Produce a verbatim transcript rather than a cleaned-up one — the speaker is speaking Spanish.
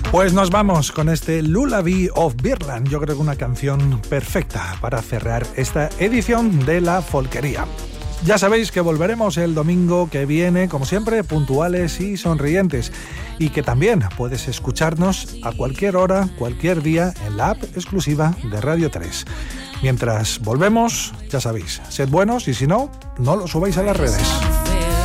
Pues nos vamos con este Lullaby of Birdland. Yo creo que una canción perfecta para cerrar esta edición de La Folquería. Ya sabéis que volveremos el domingo que viene, como siempre, puntuales y sonrientes. Y que también puedes escucharnos a cualquier hora, cualquier día, en la app exclusiva de Radio tres. Mientras volvemos, ya sabéis, sed buenos y si no, no lo subáis a las redes.